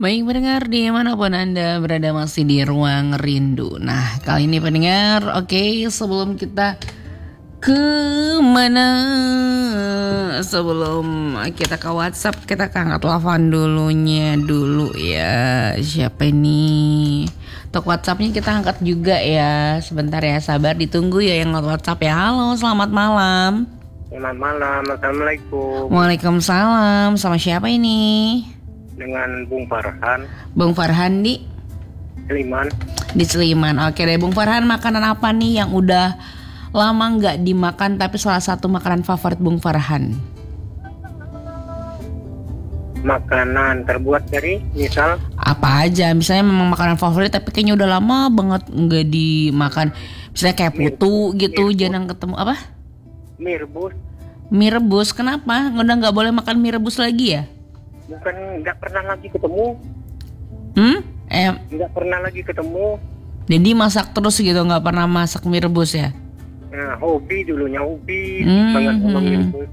Baik pendengar dimanapun Anda berada masih di ruang rindu. Nah kali ini pendengar, oke, sebelum kita ke mana, sebelum kita ke WhatsApp, kita ke angkat telepon dulu ya. Siapa ini? Untuk WhatsAppnya kita angkat juga ya. Sebentar ya, sabar ditunggu ya yang WhatsApp ya. Halo, selamat malam. Selamat malam, assalamualaikum. Waalaikumsalam. Sama siapa ini? Dengan Bung Farhan. Bung Farhan di Sleman. Di Sleman. Oke deh, Bung Farhan, makanan apa nih yang udah lama nggak dimakan tapi salah satu makanan favorit Bung Farhan? Makanan terbuat dari misal Apa aja? Misalnya memang makanan favorit tapi kayaknya udah lama banget nggak dimakan. Misalnya kayak putu gitu, jarang ketemu. Apa? mie rebus. Mie rebus. Kenapa? Udah nggak boleh makan mie rebus lagi ya? Bukan nggak pernah lagi ketemu. Nggak pernah lagi ketemu. Jadi masak terus gitu, nggak pernah masak mie rebus ya? Nah, hobi banget sama mie rebus.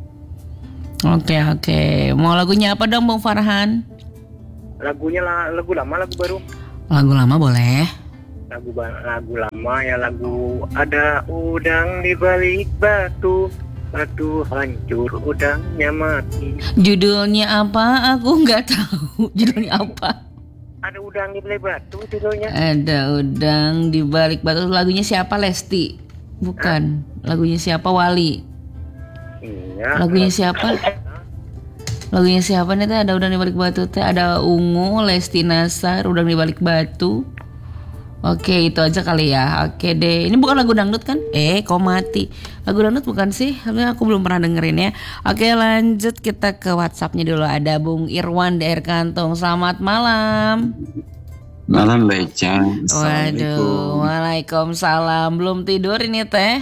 Oke. Mau lagunya apa dong Bung Farhan? Lagunya lagu lama, lagu baru. Lagu lama boleh. Lagu lama ya, lagu ada udang di balik batu, batu hancur udangnya mati. Judulnya apa? Aku nggak tahu. Judulnya apa? Ada udang di balik batu judulnya. Ada udang di balik batu. Lagunya siapa? Lesti? Bukan. Lagunya siapa? Wali. Iya. Lagunya siapa? Lagunya siapa nih teh? Ada udang di balik batu teh. Ada Ungu, Lesti Nasar, udang di balik batu. Oke, itu aja kali ya. Oke deh. Ini bukan lagu dangdut kan? Kok mati? Lagu dangdut bukan sih? Aku belum pernah dengerin ya. Oke, lanjut kita ke WhatsApp-nya dulu. Ada Bung Irwan dari Kantong. Selamat malam. Malam Mbak Eca. Waduh, waalaikumsalam. Belum tidur ini teh?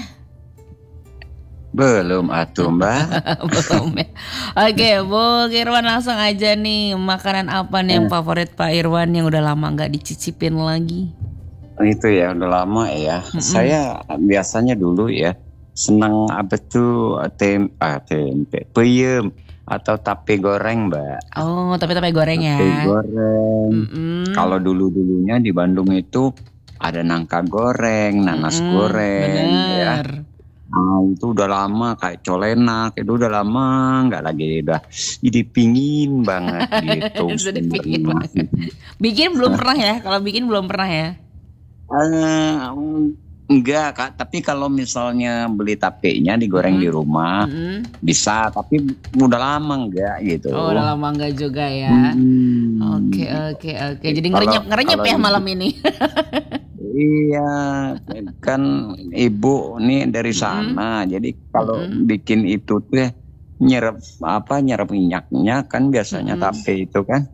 Belum atuh Mbak. Belum ya. Oke, Bung Irwan langsung aja nih. Makanan apa nih yang favorit Pak Irwan yang udah lama gak dicicipin lagi? Itu ya udah lama ya. Saya biasanya dulu ya senang apa tuh tempe, peyem atau tape goreng Mbak. Oh, tape goreng ya. Tape goreng. Kalau dulunya di Bandung itu ada nangka goreng, nanas goreng, ya. Nah, itu udah lama, kayak colenak itu udah lama nggak lagi, udah jadi pingin banget gitu. Sudah pingin banget. Bikin belum pernah ya? Kalau bikin belum pernah ya? Enggak Kak, tapi kalau misalnya beli tapenya digoreng di rumah bisa, tapi udah lama enggak gitu. Oh, udah lama enggak juga ya. Oke. Jadi ngerenyep ya malam ini. Iya, kan ibu nih dari sana. Jadi kalau bikin itu tuh nyerap minyaknya kan biasanya tape itu kan.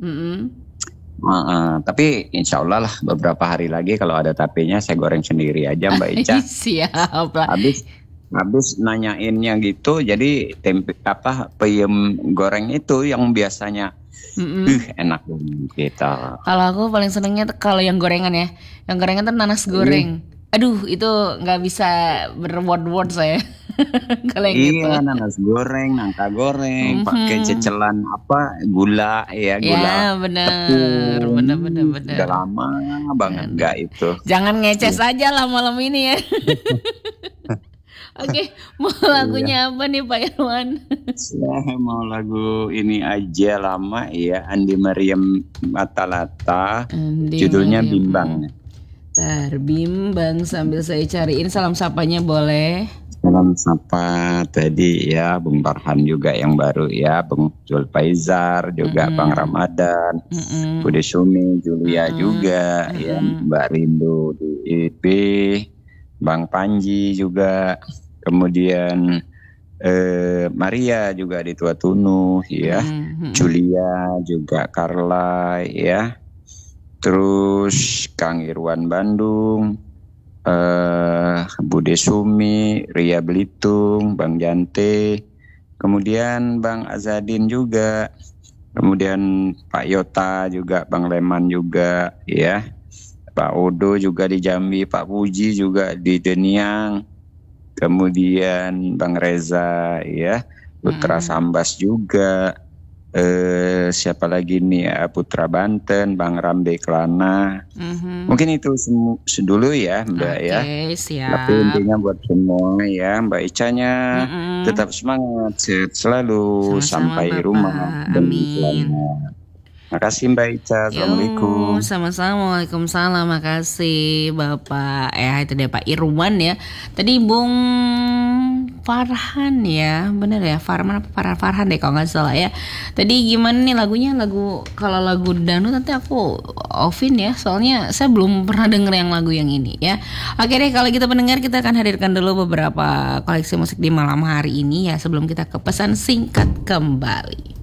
Tapi insya Allah lah beberapa hari lagi kalau ada tapenya saya goreng sendiri aja Mbak Ica. Siap lah. Habis nanyainnya gitu, jadi tempe peyem goreng itu yang biasanya enak banget gitu. Kalau aku paling senengnya kalau yang gorengan ya. Yang gorengan tuh nanas goreng. Aduh, itu nggak bisa berword saya. Kalau yang gitu. Iya, nanas goreng, nangka goreng, pakai cecelan gula ya, gula. Ya, benar. Udah lama banget enggak itu. Jangan ngeces aja lah malam ini ya. Oke, mau lagunya apa nih Pak Irwan? Saya mau lagu ini aja lama ya, Andi Mariam Matalata. Judulnya Bimbang. Bimbang, sambil saya cariin salam sapanya boleh. Salam sapa tadi ya Bung Farhan juga yang baru ya, Bung Zulfaizar juga, Bang Ramadan, Bude Sumi, Julia juga ya, Mbak Rindu di IP, Bang Panji juga, kemudian Maria juga di Tua Tunu ya, Julia juga, Carla ya, terus Kang Irwan Bandung, Bude Sumi, Ria Belitung, Bang Jante, kemudian Bang Azadin juga, kemudian Pak Yota juga, Bang Leman juga ya, Pak Odo juga di Jambi, Pak Puji juga di Deniang, kemudian Bang Reza ya, Putra Sambas juga, Siapa lagi nih ya, Putra Banten, Bang Rambe Kelana. Mungkin itu dulu ya Mbak ya. Siap. Tapi intinya buat semua ya Mbak Icanya tetap semangat, sehat selalu. Sama-sama, sampai Bapak. rumah. Amin. Makasih Mbak Ica. Assalamualaikum. Sama-sama. Waalaikumsalam. Makasih Bapak. Itu dia Pak Irwan ya. Tadi Bung Farhan ya, bener ya, Farhan deh kalau nggak salah ya. Tadi gimana nih lagunya? Kalau lagu dangdut nanti aku offin ya, soalnya saya belum pernah denger yang lagu yang ini ya. Oke deh, kalau kita pendengar, kita akan hadirkan dulu beberapa koleksi musik di malam hari ini ya, sebelum kita ke pesan singkat kembali.